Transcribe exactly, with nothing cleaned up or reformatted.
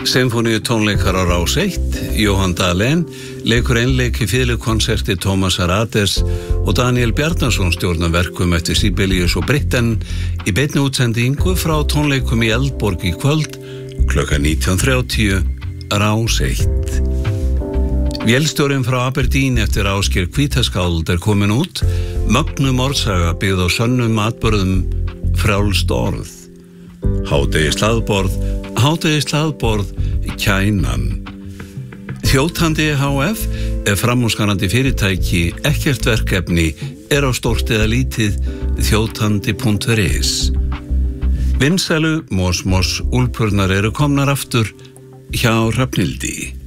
Sinfóníu tónleikar á Rás eitt, Jóhann Dahlén leikur einleik í fiðlukonserti Tómasar Ades og Daniel Bjarnason stjórnar verkum eftir Sibelius og Britten í beinni útsendingu frá tónleikum í Eldborg í kvöld klukkan nítján þrjátíu, Rás eitt. Vélstjórinn frá Aberdeen eftir Ásgeir Hvítaskáld er komin út, mögnu mordsaga byggð á sönnum atburðum, frjálst orð. Hádegi slaðborð, hádegi slaðborð, kænan. Þjóðhandi H F er framúrskarandi fyrirtæki, ekkert verkefni er á stórt eða lítið, þjóðhandi punktur is. Vinsælu, mos mos, úlpurnar eru komnar aftur hjá Hrafnhildi.